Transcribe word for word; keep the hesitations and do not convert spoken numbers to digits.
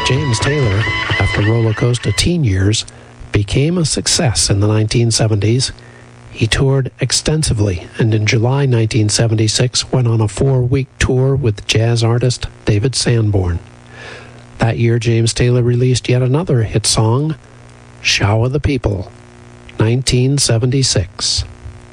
James Taylor, after roller coaster teen years, became a success in the nineteen seventies. He toured extensively, and in July nineteen seventy-six went on a four-week tour with jazz artist David Sanborn. That year, James Taylor released yet another hit song, Shower the People, nineteen seventy-six.